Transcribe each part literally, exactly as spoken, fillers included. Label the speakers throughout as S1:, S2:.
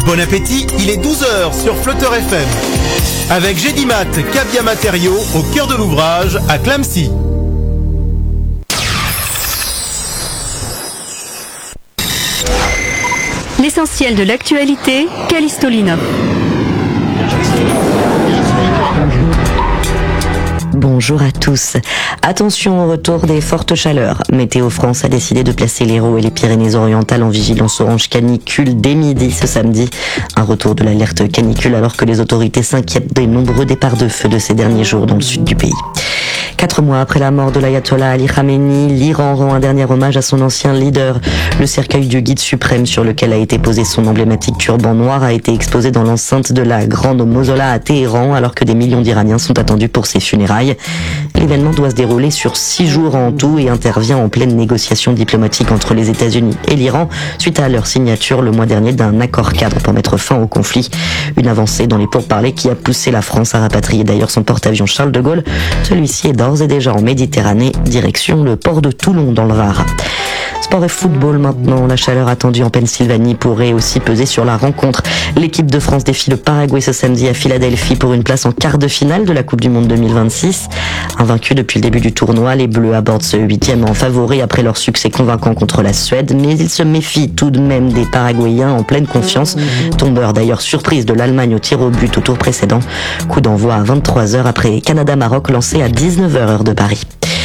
S1: Bon appétit, il est douze heures sur Flutter F M. Avec Gédimat, Cabia Matériaux, au cœur de l'ouvrage, à Clamecy.
S2: L'essentiel de l'actualité, Callisto Lino.
S3: Bonjour à tous. Attention au retour des fortes chaleurs. Météo France a décidé de placer l'Hérault et les Pyrénées-Orientales en vigilance orange canicule dès midi ce samedi. Un retour de l'alerte canicule alors que les autorités s'inquiètent des nombreux départs de feu de ces derniers jours dans le sud du pays. Quatre mois après la mort de l'ayatollah Ali Khamenei, l'Iran rend un dernier hommage à son ancien leader. Le cercueil du guide suprême sur lequel a été posé son emblématique turban noir a été exposé dans l'enceinte de la grande mausolée à Téhéran alors que des millions d'Iraniens sont attendus pour ses funérailles. L'événement doit se dérouler sur six jours en tout et intervient en pleine négociation diplomatique entre les États-Unis et l'Iran suite à leur signature le mois dernier d'un accord cadre pour mettre fin au conflit. Une avancée dans les pourparlers qui a poussé la France à rapatrier d'ailleurs son porte-avions Charles de Gaulle. Celui-ci est d'ores et déjà en Méditerranée, direction le port de Toulon dans le Var. Sport et football maintenant. La chaleur attendue en Pennsylvanie pourrait aussi peser sur la rencontre. L'équipe de France défie le Paraguay ce samedi à Philadelphie pour une place en quart de finale de la Coupe du Monde deux mille vingt-six. Invaincus depuis le début du tournoi, les Bleus abordent ce huitième en favori après leur succès convaincant contre la Suède, mais ils se méfient tout de même des Paraguayens en pleine confiance. Tombeur d'ailleurs surprise de l'Allemagne au tir au but au tour précédent. Coup d'envoi à vingt-trois heures après Canada-Maroc lancé à dix-neuf heures heure de Paris.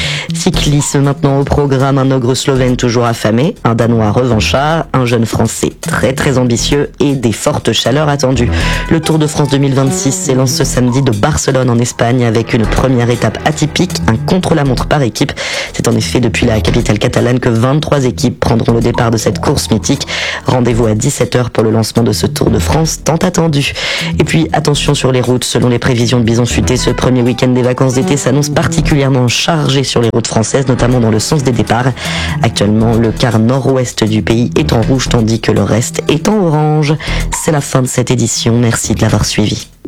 S3: Cyclisme maintenant au programme, un ogre slovène toujours affamé, un danois revanchard, un jeune français très très ambitieux et des fortes chaleurs attendues. Le Tour de France deux mille vingt-six s'élance ce samedi de Barcelone en Espagne avec une première étape atypique, un contre-la-montre par équipe. C'est en effet depuis la capitale catalane que vingt-trois équipes prendront le départ de cette course mythique. Rendez-vous à dix-sept heures pour le lancement de ce Tour de France tant attendu. Et puis attention sur les routes, selon les prévisions de Bison Futé, ce premier week-end des vacances d'été s'annonce particulièrement chargé sur les routes françaises, notamment dans le sens des départs. Actuellement, le quart nord-ouest du pays est en rouge tandis que le reste est en orange. C'est la fin de cette édition. Merci de l'avoir suivi.